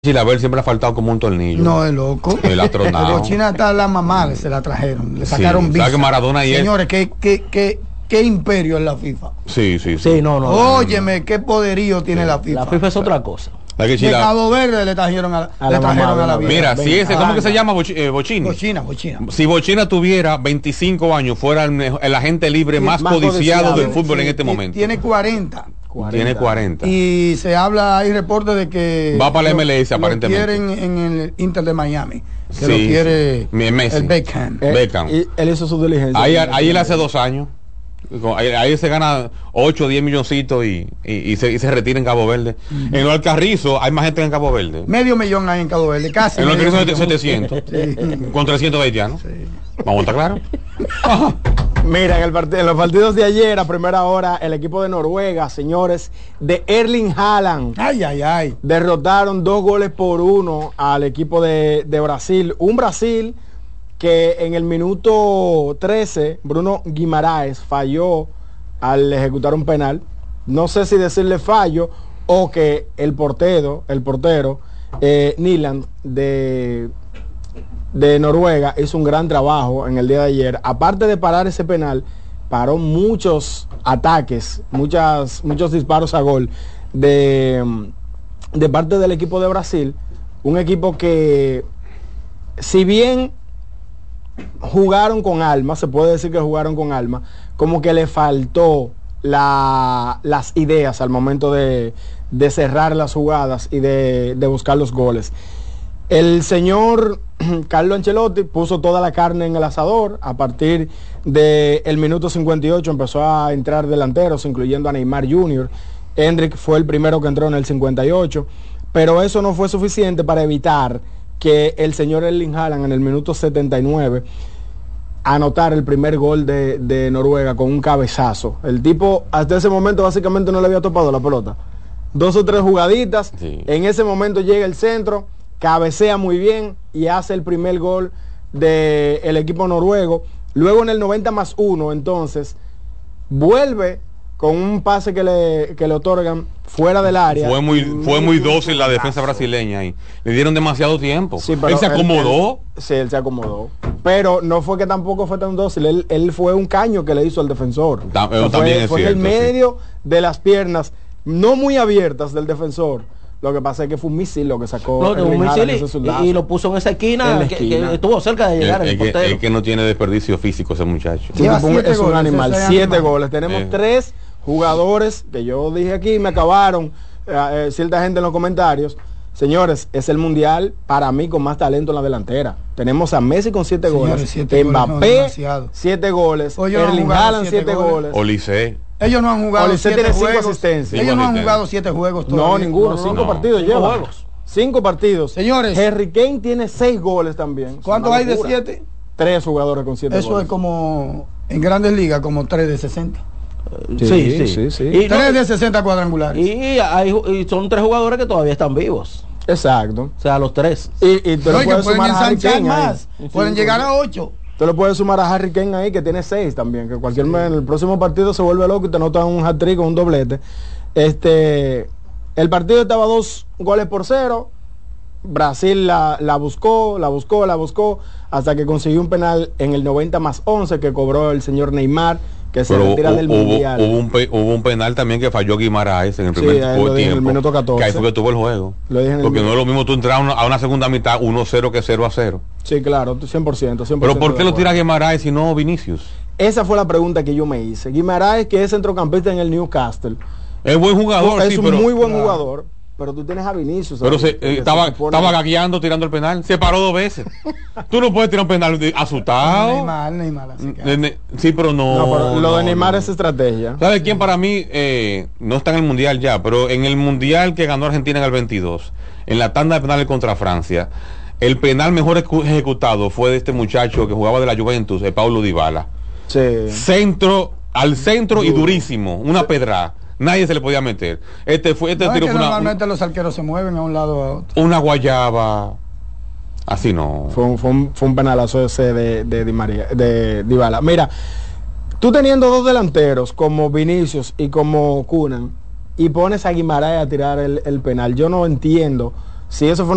Chilabel siempre ha faltado como un tornillo. No, es loco. El astronauta. Pero China hasta la mamá se la trajeron. Le sacaron visa. ¿Sabes que Maradona y Señores, ¿qué imperio es la FIFA? Sí. No. Óyeme, qué poderío tiene la FIFA. La FIFA es otra cosa. De Cabo Verde le trajeron a la vida. Mira, si ese, ¿cómo que se llama? Bochini. Bochina. Si Bochina tuviera 25 años, fuera el agente libre más codiciado del fútbol en este momento. Tiene 40. Tiene 40. Y se habla, hay reportes de que va para la MLS aparentemente. Lo quieren en el Inter de Miami. Que lo Sí, quiere Messi. el Beckham. Y él hizo su diligencia. Ahí él hace 2 años. Ahí se gana 8 o 10 milloncitos y se retira en Cabo Verde. En los Alcarrizos hay más gente que en Cabo Verde. Medio millón hay en Cabo Verde, casi. En los Alcarrizos 700. Sí. Con 300 haitianos. Sí. Vamos a estar claro. Mira, en los partidos de ayer, a primera hora, el equipo de Noruega, señores, de Erling Haaland, Ay. derrotaron 2-1 al equipo de Brasil. Un Brasil que en el minuto 13, Bruno Guimaraes falló al ejecutar un penal. No sé si decirle fallo o que el portero Nyland de Noruega hizo un gran trabajo en el día de ayer. Aparte de parar ese penal, paró muchos ataques, muchos disparos a gol de parte del equipo de Brasil. Un equipo que, si bien jugaron con alma, se puede decir que jugaron con alma, como que le faltó las ideas al momento de cerrar las jugadas y de buscar los goles. El señor Carlo Ancelotti puso toda la carne en el asador. A partir del minuto 58 empezó a entrar delanteros, incluyendo a Neymar Jr. Hendrick fue el primero que entró en el 58, pero eso no fue suficiente para evitar que el señor Erling Haaland en el minuto 79 anotar el primer gol de Noruega con un cabezazo. El tipo hasta ese momento básicamente no le había topado la pelota. 2 o 3 jugaditas, sí. En ese momento llega el centro, cabecea muy bien y hace el primer gol del equipo noruego. Luego en el 90+1, entonces, vuelve con un pase que le otorgan fuera del área. Fue muy dócil la defensa brasileña ahí. Le dieron demasiado tiempo. Sí, él se acomodó. Él se acomodó. Pero no fue que tampoco fue tan dócil. Él fue un caño que le hizo al defensor. Fue en el medio de las piernas, no muy abiertas del defensor. Lo que pasa es que fue un misil lo que sacó. Un misil y lo puso en esa esquina, que estuvo cerca de llegar el portero. Es que no tiene desperdicio físico ese muchacho. Sí, es un animal. 7 goles. Tenemos 3 jugadores que yo dije aquí, me acabaron cierta gente en los comentarios. Señores, es el mundial para mí con más talento en la delantera. Tenemos a Messi con 7 goles, Mbappé 7 goles, Erling Haaland 7 goles, Olise. Ellos no han jugado 7 juegos. Asistencias. Ellos no han jugado 7 juegos todavía. No, ninguno. 5 partidos lleva. 5 partidos. Señores, Harry Kane tiene 6 goles también. ¿Cuántos hay de 7? 3 jugadores con 7 goles. Eso es como en Grandes Ligas, como 3 de 60. Sí. Y 3 de 60 cuadrangulares. Y son 3 jugadores que todavía están vivos. Exacto. O sea, los 3. Y tú le puedes sumar a Harry Kane más. Pueden llegar a 8. Tú le puedes sumar a Harry Kane ahí, que tiene 6 también, que en el próximo partido se vuelve loco y te nota un hat-trick o un doblete. El partido estaba 2-0. Brasil la buscó, hasta que consiguió un penal en el 90+11 que cobró el señor Neymar, que se retira del mundial. Hubo un penal también que falló Guimaraes en el primer tiempo. En el minuto 14. Que ahí fue que tuvo el juego. Porque no es lo mismo tú entrar a una segunda mitad 1-0 que 0-0. Sí, claro, 100%. Pero ¿por qué lo tira Guimaraes y no Vinicius? Esa fue la pregunta que yo me hice. Guimaraes, que es centrocampista en el Newcastle. Es buen jugador, es un muy buen jugador. Pero tú tienes a Vinicius. Pero estaba gagueando tirando el penal. Se paró 2 veces. Tú no puedes tirar un penal asustado. Neymar. Sí, pero no. Pero lo de Neymar es estrategia. ¿Sabes quién para mí no está en el mundial ya? Pero en el mundial que ganó Argentina en el 22, en la tanda de penales contra Francia, el penal mejor ejecutado fue de este muchacho que jugaba de la Juventus, Paulo Dybala. Sí. Al centro y durísimo, una pedrada. Nadie se le podía meter. Tiro fue normalmente los arqueros se mueven a un lado a otro. Una guayaba. Así no. Fue un penalazo ese de Dybala. Mira, tú teniendo 2 delanteros como Vinicius y como Koeman y pones a Guimaraes a tirar el penal, yo no entiendo si eso fue